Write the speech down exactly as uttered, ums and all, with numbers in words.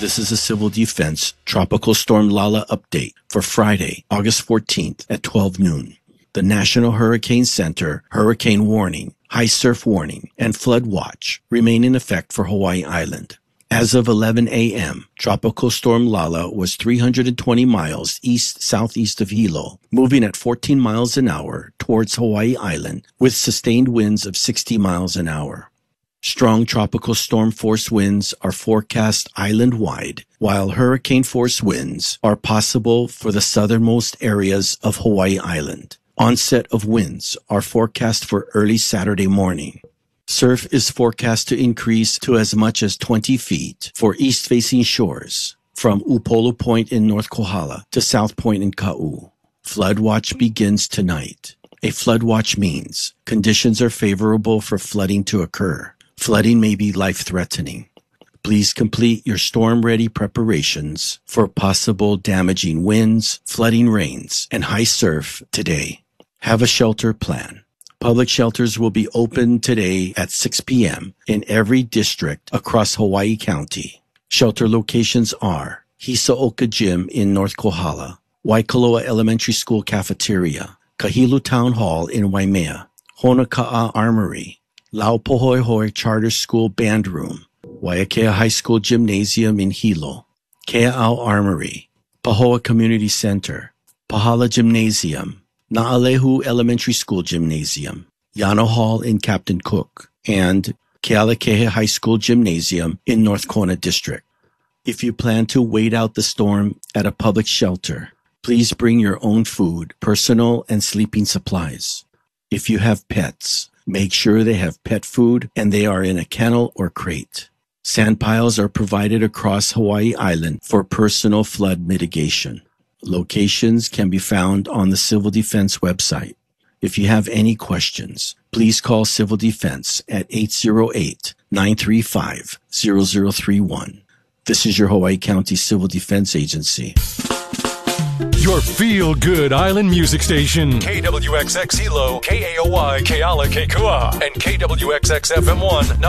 This is a Civil Defense Tropical Storm Lala update for Friday, August fourteenth at twelve noon. The National Hurricane Center hurricane warning, high surf warning, and flood watch remain in effect for Hawaii Island. As of eleven a.m., Tropical Storm Lala was three hundred twenty miles east-southeast of Hilo, moving at fourteen miles an hour towards Hawaii Island with sustained winds of sixty miles an hour. Strong tropical storm force winds are forecast island-wide, while hurricane force winds are possible for the southernmost areas of Hawaii Island. Onset of winds are forecast for early Saturday morning. Surf is forecast to increase to as much as twenty feet for east-facing shores from Upolu Point in North Kohala to South Point in Ka'u. Flood watch begins tonight. A flood watch means conditions are favorable for flooding to occur. Flooding may be life-threatening. Please complete your storm-ready preparations for possible damaging winds, flooding rains, and high surf today. Have a shelter plan. Public shelters will be open today at six p.m. in every district across Hawaii County. Shelter locations are Hisaoka Gym in North Kohala, Waikoloa Elementary School Cafeteria, Kahilu Town Hall in Waimea, Honaka'a Armory, Laupohoihoi Charter School Band Room, Waiakea High School Gymnasium in Hilo, Kea'au Armory, Pahoa Community Center, Pahala Gymnasium, Na'alehu Elementary School Gymnasium, Yano Hall in Captain Cook, and Kealakehe High School Gymnasium in North Kona District. If you plan to wait out the storm at a public shelter, please bring your own food, personal and sleeping supplies. If you have pets, make sure they have pet food and they are in a kennel or crate. Sand piles are provided across Hawaii Island for personal flood mitigation. Locations can be found on the Civil Defense website. If you have any questions, please call Civil Defense at eight zero eight, nine three five, zero zero three one. This is your Hawaii County Civil Defense Agency. Your feel-good island music station. K W X X Hilo, K A O Y, Keala Kekua, and K W X X F M one.